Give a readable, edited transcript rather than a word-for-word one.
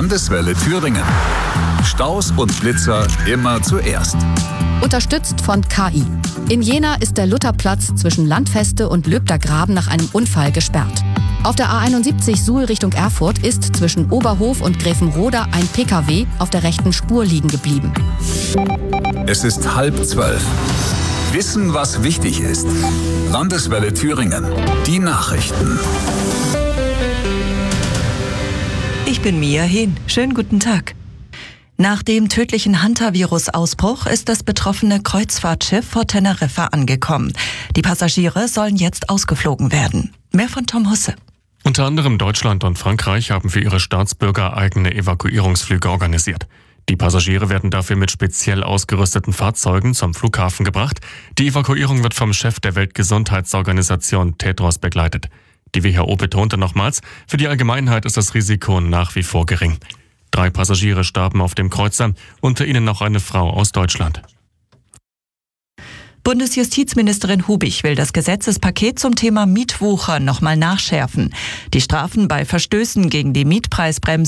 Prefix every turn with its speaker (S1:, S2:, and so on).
S1: Landeswelle Thüringen. Staus und Blitzer immer zuerst.
S2: Unterstützt von KI. In Jena ist der Lutherplatz zwischen Landfeste und Löbter Graben nach einem Unfall gesperrt. Auf der A71 Suhl Richtung Erfurt ist zwischen Oberhof und Gräfenroda ein PKW auf der rechten Spur liegen geblieben.
S1: Es ist 11:30. Wissen, was wichtig ist. Landeswelle Thüringen. Die Nachrichten.
S3: Ich bin Mia Hehn. Schönen guten Tag. Nach dem tödlichen Hantavirus-Ausbruch ist das betroffene Kreuzfahrtschiff vor Teneriffa angekommen. Die Passagiere sollen jetzt ausgeflogen werden. Mehr von Tom Husse.
S4: Unter anderem Deutschland und Frankreich haben für ihre Staatsbürger eigene Evakuierungsflüge organisiert. Die Passagiere werden dafür mit speziell ausgerüsteten Fahrzeugen zum Flughafen gebracht. Die Evakuierung wird vom Chef der Weltgesundheitsorganisation Tedros begleitet. Die WHO betonte nochmals, für die Allgemeinheit ist das Risiko nach wie vor gering. 3 Passagiere starben auf dem Kreuzer, unter ihnen noch eine Frau aus Deutschland.
S3: Bundesjustizministerin Hubig will das Gesetzespaket zum Thema Mietwucher nochmal nachschärfen. Die Strafen bei Verstößen gegen die Mietpreisbremse